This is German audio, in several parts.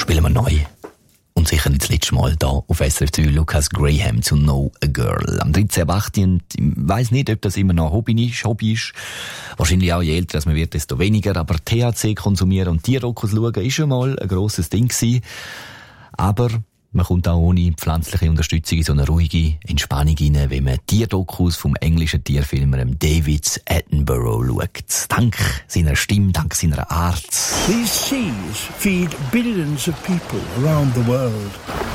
spielen wir neu. Und sicher nicht das letzte Mal hier auf SRF 2 Lucas Graham zu Know a Girl. Am 13.8. Und ich weiss nicht, ob das immer noch Hobby ist. Wahrscheinlich auch, je älter man wird, desto weniger. Aber THC konsumieren und Tierdokus schauen ist schon mal ein grosses Ding gewesen. Aber man kommt auch ohne pflanzliche Unterstützung in so eine ruhige Entspannung rein, wenn man Tierdokus vom englischen Tierfilmer David Attenborough schaut. Dank seiner Stimme, dank seiner Art. These seas feed billions of people around the world.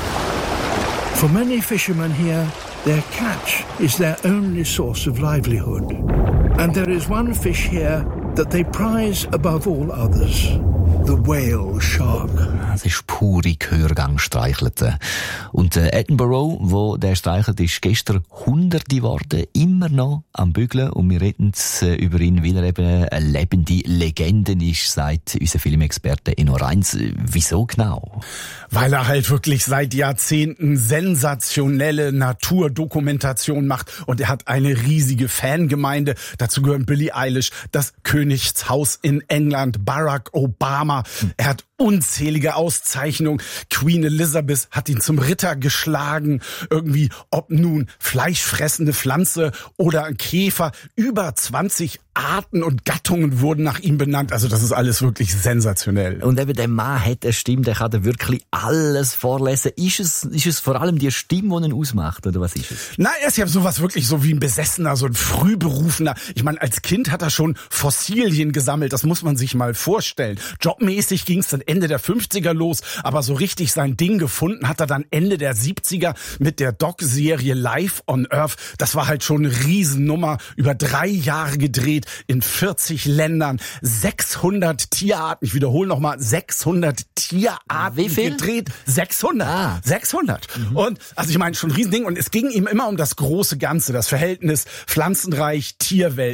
For many fishermen here, their catch is their only source of livelihood. And there is one fish here that they prize above all others. The whale shark. Das ist pure Gehörgangstreichelte. Und Attenborough, wo der streichelt, ist gestern Hunderte geworden, immer noch am Bügeln. Und wir reden über ihn, weil er eben eine lebende Legende ist, sagt unser Filmexperte Enno Reins. Wieso genau? Weil er halt wirklich seit Jahrzehnten sensationelle Naturdokumentation macht. Und er hat eine riesige Fangemeinde. Dazu gehören Billie Eilish, das Königshaus in England, Barack Obama. Er hat unzählige Auszeichnungen. Queen Elizabeth hat ihn zum Ritter geschlagen. Irgendwie, ob nun fleischfressende Pflanze oder ein Käfer. Über 20 Arten und Gattungen wurden nach ihm benannt. Also das ist alles wirklich sensationell. Und eben der Mann hat eine Stimme, der kann da wirklich alles vorlesen. Ist es vor allem die Stimme, die ihn ausmacht, oder was ist es? Na, er ist ja sowas wirklich so wie ein Besessener, so ein Frühberufener. Ich meine, als Kind hat er schon Fossilien gesammelt. Das muss man sich mal vorstellen. Jobmäßig ging es dann Ende der 50er los, aber so richtig sein Ding gefunden hat er dann Ende der 70er mit der Doc-Serie Live on Earth. Das war halt schon eine Riesennummer, über 3 Jahre gedreht, in 40 Ländern, 600 Tierarten, ich wiederhole nochmal, 600 Tierarten Wie viel? gedreht, 600. 600. Und, also ich meine, schon ein Riesending, und es ging ihm immer um das große Ganze, das Verhältnis Pflanzenreich, Tierwelt.